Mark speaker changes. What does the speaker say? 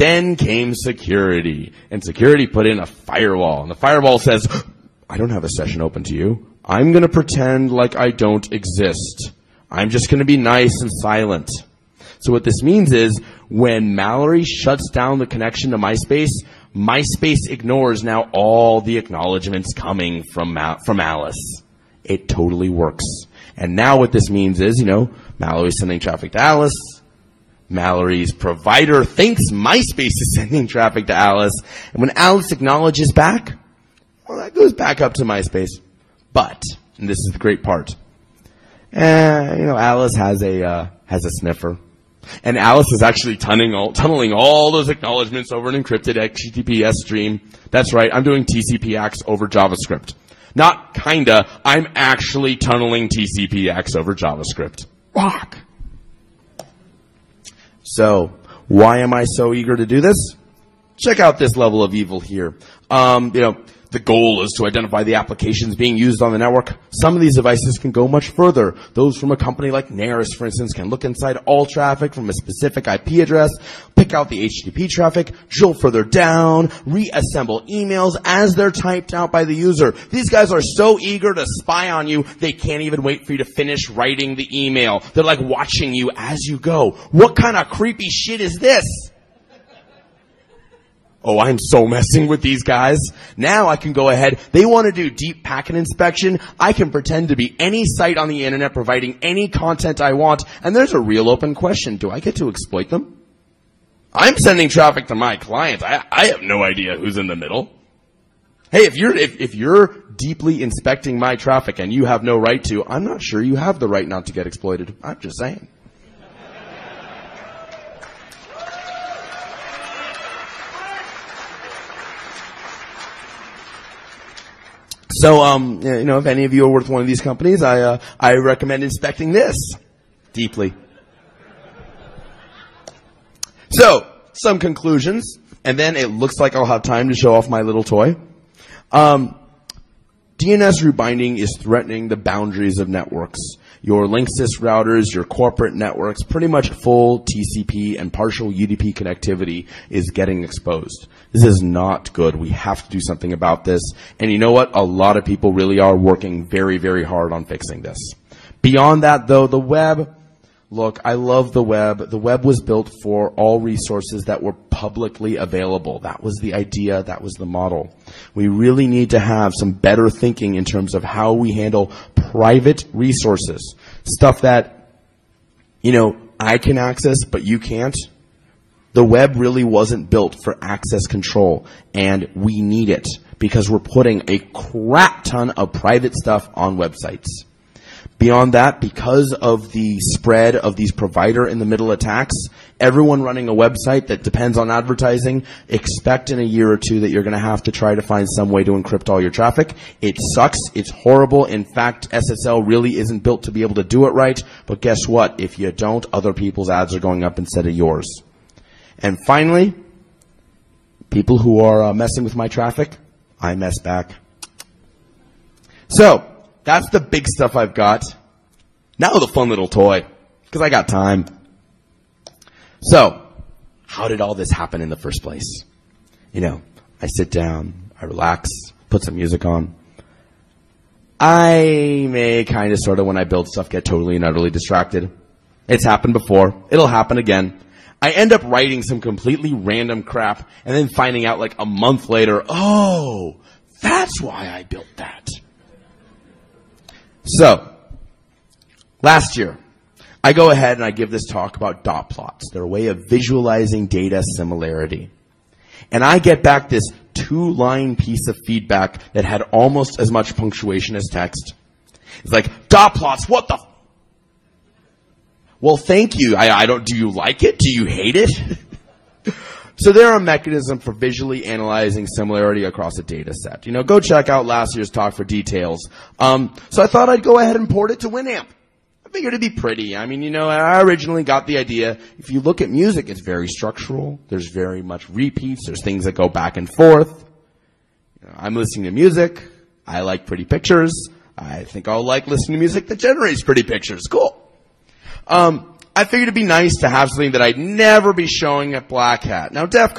Speaker 1: Then came security, and security put in a firewall, and the firewall says, I don't have a session open to you. I'm going to pretend like I don't exist. I'm just going to be nice and silent. So what this means is when Mallory shuts down the connection to MySpace, MySpace ignores now all the acknowledgments coming from Alice. It totally works. And now what this means is, Mallory's sending traffic to Alice. Mallory's provider thinks MySpace is sending traffic to Alice. And when Alice acknowledges back, well, that goes back up to MySpace. But, and this is the great part, Alice has a sniffer. And Alice is actually tunneling all those acknowledgments over an encrypted HTTPS stream. That's right, I'm doing TCP/ACKs over JavaScript. Not kinda, I'm actually tunneling TCP/ACKs over JavaScript. Rock! So, why am I so eager to do this? Check out this level of evil here. The goal is to identify the applications being used on the network. Some of these devices can go much further. Those from a company like Neris, for instance, can look inside all traffic from a specific IP address, pick out the HTTP traffic, drill further down, reassemble emails as they're typed out by the user. These guys are so eager to spy on you, they can't even wait for you to finish writing the email. They're like watching you as you go. What kind of creepy shit is this? Oh, I'm so messing with these guys. Now I can go ahead. They want to do deep packet inspection. I can pretend to be any site on the internet providing any content I want. And there's a real open question. Do I get to exploit them? I'm sending traffic to my client. I have no idea who's in the middle. Hey, if you're deeply inspecting my traffic and you have no right to, I'm not sure you have the right not to get exploited. I'm just saying. So, if any of you are with one of these companies, I recommend inspecting this deeply. So, some conclusions, and then it looks like I'll have time to show off my little toy. DNS rebinding is threatening the boundaries of networks. Your Linksys routers, your corporate networks, pretty much full TCP and partial UDP connectivity is getting exposed. This is not good. We have to do something about this. And you know what? A lot of people really are working very, very hard on fixing this. Beyond that, though, the web, look, I love the web. The web was built for all resources that were publicly available. That was the idea. That was the model. We really need to have some better thinking in terms of how we handle private resources. Stuff that, I can access, but you can't. The web really wasn't built for access control, and we need it because we're putting a crap ton of private stuff on websites. Beyond that, because of the spread of these provider-in-the-middle attacks, everyone running a website that depends on advertising, expect in a year or two that you're going to have to try to find some way to encrypt all your traffic. It sucks. It's horrible. In fact, SSL really isn't built to be able to do it right. But guess what? If you don't, other people's ads are going up instead of yours. And finally, people who are messing with my traffic, I mess back. So, that's the big stuff I've got. Now the fun little toy, because I got time. So, how did all this happen in the first place? I sit down, I relax, put some music on. I may kind of sort of when I build stuff get totally and utterly distracted. It's happened before. It'll happen again. I end up writing some completely random crap and then finding out like a month later, oh, that's why I built that. So, last year, I go ahead and I give this talk about dot plots. They're a way of visualizing data similarity. And I get back this 2-line piece of feedback that had almost as much punctuation as text. It's like, dot plots, what the Well, thank you. Do you like it? Do you hate it? So they're a mechanism for visually analyzing similarity across a data set. Go check out last year's talk for details. So I thought I'd go ahead and port it to Winamp. I figured it'd be pretty. I originally got the idea. If you look at music, it's very structural. There's very much repeats. There's things that go back and forth. I'm listening to music. I like pretty pictures. I think I'll like listening to music that generates pretty pictures. Cool. I figured it'd be nice to have something that I'd never be showing at Black Hat. Now, DEF CON